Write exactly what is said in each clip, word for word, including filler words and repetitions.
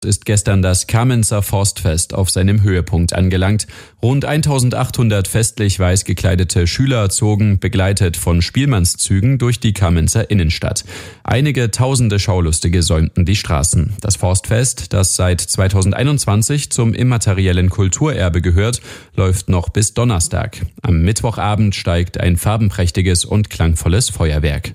ist gestern das Kamenzer Forstfest auf seinem Höhepunkt angelangt. Rund eintausendachthundert festlich weiß gekleidete Schüler zogen, begleitet von Spielmannszügen, durch die Kamenzer Innenstadt. Einige tausende Schaulustige säumten die Straßen. Das Forstfest, das seit zweitausendeinundzwanzig zum immateriellen Kulturerbe gehört, läuft noch bis Donnerstag. Am Mittwochabend steigt ein farbenprächtiges und klangvolles Feuerwerk.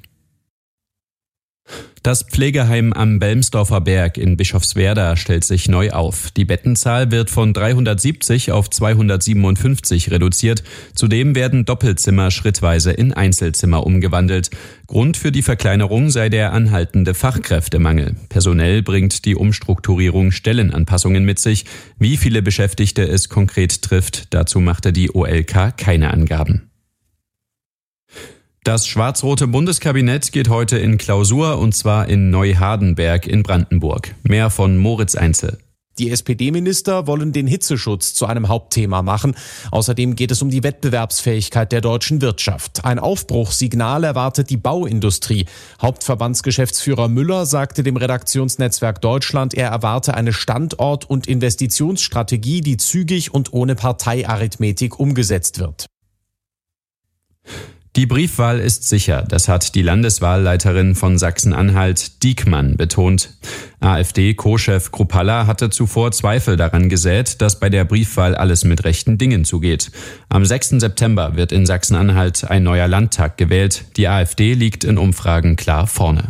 Das Pflegeheim am Belmsdorfer Berg in Bischofswerda stellt sich neu auf. Die Bettenzahl wird von dreihundertsiebzig auf zweihundertsiebenundfünfzig reduziert. Zudem werden Doppelzimmer schrittweise in Einzelzimmer umgewandelt. Grund für die Verkleinerung sei der anhaltende Fachkräftemangel. Personell bringt die Umstrukturierung Stellenanpassungen mit sich. Wie viele Beschäftigte es konkret trifft, dazu machte die O L K keine Angaben. Das schwarz-rote Bundeskabinett geht heute in Klausur, und zwar in Neuhardenberg in Brandenburg. Mehr von Moritz Einzel. Die S P D-Minister wollen den Hitzeschutz zu einem Hauptthema machen. Außerdem geht es um die Wettbewerbsfähigkeit der deutschen Wirtschaft. Ein Aufbruchssignal erwartet die Bauindustrie. Hauptverbandsgeschäftsführer Müller sagte dem Redaktionsnetzwerk Deutschland, er erwarte eine Standort- und Investitionsstrategie, die zügig und ohne Parteiarithmetik umgesetzt wird. Die Briefwahl ist sicher, das hat die Landeswahlleiterin von Sachsen-Anhalt, Diekmann, betont. AfD-Co-Chef Kruppalla hatte zuvor Zweifel daran gesät, dass bei der Briefwahl alles mit rechten Dingen zugeht. Am sechsten September wird in Sachsen-Anhalt ein neuer Landtag gewählt. Die AfD liegt in Umfragen klar vorne.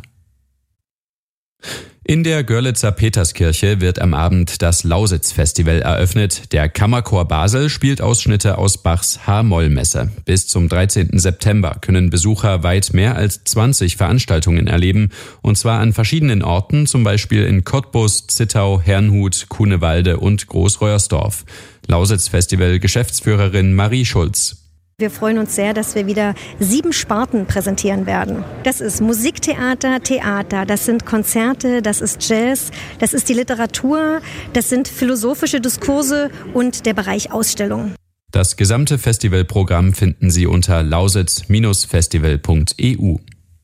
In der Görlitzer Peterskirche wird am Abend das Lausitz-Festival eröffnet. Der Kammerchor Basel spielt Ausschnitte aus Bachs H-Moll-Messe. Bis zum dreizehnten September können Besucher weit mehr als zwanzig Veranstaltungen erleben, und zwar an verschiedenen Orten, zum Beispiel in Cottbus, Zittau, Herrnhut, Kunewalde und Großreuersdorf. Lausitz-Festival-Geschäftsführerin Marie Schulz. Wir freuen uns sehr, dass wir wieder sieben Sparten präsentieren werden. Das ist Musiktheater, Theater, das sind Konzerte, das ist Jazz, das ist die Literatur, das sind philosophische Diskurse und der Bereich Ausstellung. Das gesamte Festivalprogramm finden Sie unter lausitz Festival punkt e u.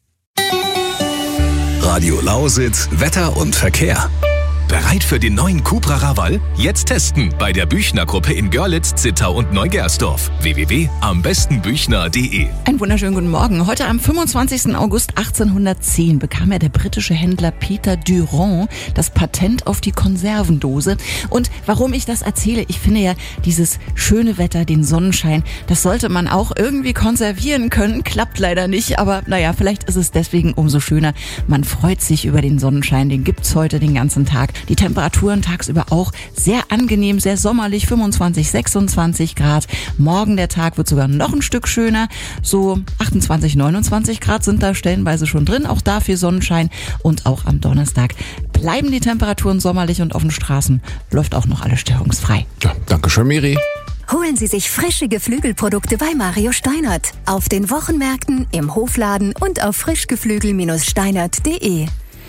Radio Lausitz, Wetter und Verkehr. Bereit für den neuen Cupra Raval? Jetzt testen bei der Büchner-Gruppe in Görlitz, Zittau und Neugersdorf. w w w punkt am besten büchner punkt de. Einen wunderschönen guten Morgen. Heute am fünfundzwanzigsten August achtzehnhundertzehn bekam ja der britische Händler Peter Durand das Patent auf die Konservendose. Und warum ich das erzähle, ich finde ja, dieses schöne Wetter, den Sonnenschein, das sollte man auch irgendwie konservieren können. Klappt leider nicht, aber naja, vielleicht ist es deswegen umso schöner. Man freut sich über den Sonnenschein, den gibt's heute den ganzen Tag. Die Temperaturen tagsüber auch sehr angenehm, sehr sommerlich, fünfundzwanzig, sechsundzwanzig Grad. Morgen der Tag wird sogar noch ein Stück schöner. So achtundzwanzig, neunundzwanzig Grad sind da stellenweise schon drin. Auch da viel Sonnenschein. Und auch am Donnerstag bleiben die Temperaturen sommerlich, und auf den Straßen läuft auch noch alles störungsfrei. Ja, danke schön, Miri. Holen Sie sich frische Geflügelprodukte bei Mario Steinert. Auf den Wochenmärkten, im Hofladen und auf frischgeflügel Steinert punkt de.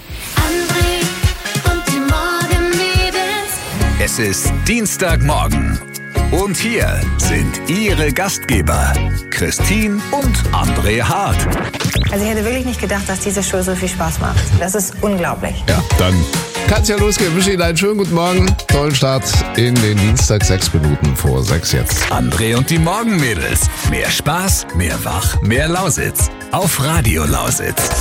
Es ist Dienstagmorgen und hier sind Ihre Gastgeber, Christine und André Hart. Also ich hätte wirklich nicht gedacht, dass diese Show so viel Spaß macht. Das ist unglaublich. Ja, dann kann es ja losgehen. Ich wünsche Ihnen einen schönen guten Morgen. Tollen Start in den Dienstag, sechs Minuten vor sechs jetzt. André und die Morgenmädels. Mehr Spaß, mehr Wach, mehr Lausitz. Auf Radio Lausitz.